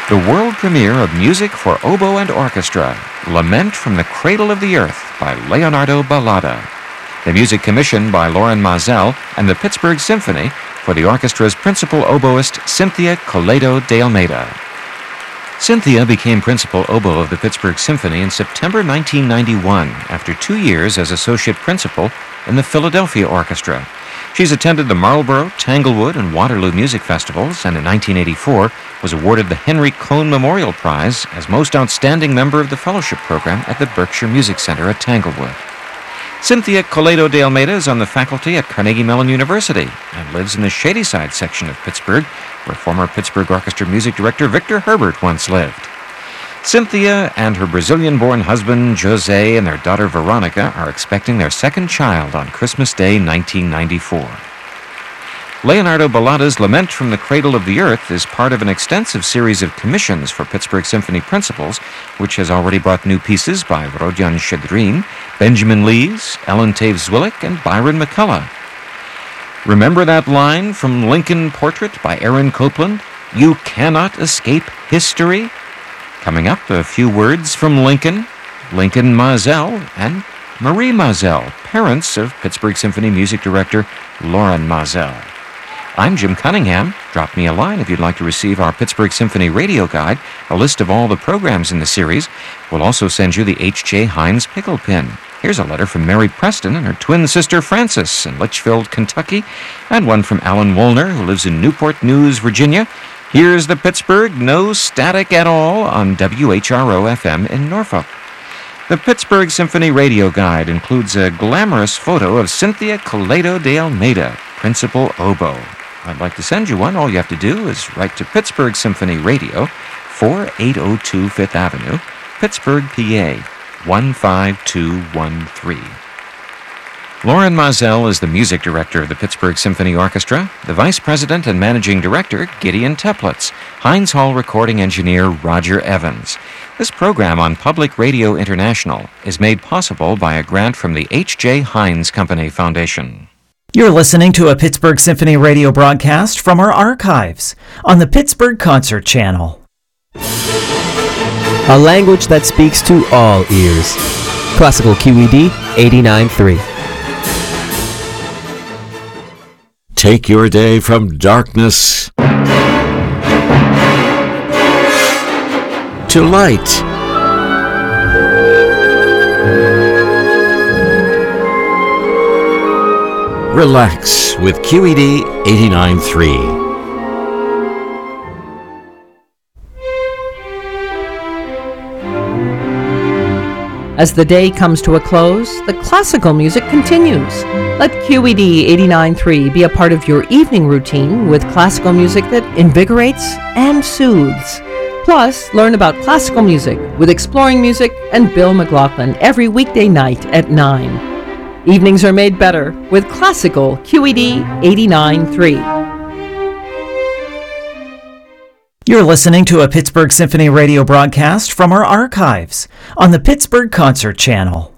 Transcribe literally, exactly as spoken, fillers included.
The world premiere of Music for Oboe and Orchestra, Lament from the Cradle of the Earth by Leonardo Ballata. The music commissioned by Loren Maazel and the Pittsburgh Symphony for the orchestra's principal oboist, Cynthia Coleto de Almeida. Cynthia became principal oboe of the Pittsburgh Symphony in September nineteen ninety-one after two years as associate principal in the Philadelphia Orchestra. She's attended the Marlborough, Tanglewood, and Waterloo music festivals, and in nineteen eighty-four was awarded the Henry Cohn Memorial Prize as Most Outstanding Member of the Fellowship Program at the Berkshire Music Center at Tanglewood. Cynthia Coleto de Almeida is on the faculty at Carnegie Mellon University and lives in the Shadyside section of Pittsburgh, where former Pittsburgh Orchestra music director Victor Herbert once lived. Cynthia and her Brazilian-born husband, José, and their daughter, Veronica, are expecting their second child on Christmas Day, nineteen ninety-four. Leonardo Ballata's Lament from the Cradle of the Earth is part of an extensive series of commissions for Pittsburgh Symphony principals, which has already brought new pieces by Rodion Shedrin, Benjamin Lees, Ellen Taves Zwillick, and Byron McCullough. Remember that line from Lincoln Portrait by Aaron Copland? You cannot escape history? Coming up, a few words from Lincoln, Lincoln Maazel, and Marie Maazel, parents of Pittsburgh Symphony music director Loren Maazel. I'm Jim Cunningham. Drop me a line if you'd like to receive our Pittsburgh Symphony radio guide, a list of all the programs in the series. We'll also send you the H J. Heinz pickle pin. Here's a letter from Mary Preston and her twin sister Frances in Litchfield, Kentucky, and one from Alan Woolner, who lives in Newport News, Virginia. Here's the Pittsburgh No Static at All on W H R O F M in Norfolk. The Pittsburgh Symphony Radio Guide includes a glamorous photo of Cynthia Coleto de Almeida, Principal Oboe. I'd like to send you one. All you have to do is write to Pittsburgh Symphony Radio, forty-eight oh two Fifth Avenue, Pittsburgh, P A, one five two one three. Loren Maazel is the music director of the Pittsburgh Symphony Orchestra, the vice president and managing director, Gideon Teplitz, Heinz Hall recording engineer, Roger Evans. This program on Public Radio International is made possible by a grant from the H J. Heinz Company Foundation. You're listening to a Pittsburgh Symphony radio broadcast from our archives on the Pittsburgh Concert Channel. A language that speaks to all ears. Classical Q E D eighty-nine point three. Take your day from darkness to light. Relax with Q E D eighty-nine point three. As the day comes to a close, the classical music continues. Let Q E D eighty-nine point three be a part of your evening routine with classical music that invigorates and soothes. Plus, learn about classical music with Exploring Music and Bill McLaughlin every weekday night at nine. Evenings are made better with classical Q E D eighty-nine point three. You're listening to a Pittsburgh Symphony radio broadcast from our archives on the Pittsburgh Concert Channel.